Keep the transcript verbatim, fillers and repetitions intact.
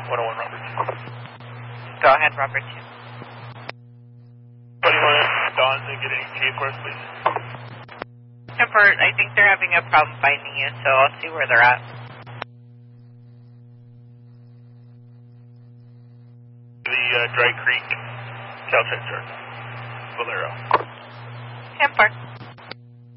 one oh one Robert. Go ahead, Robert. twenty-one Dawn, getting T for us, please. Temper, I think they're having a problem finding you, so I'll see where they're at. The uh, Dry Creek, South Side, sir. Valero. Temper.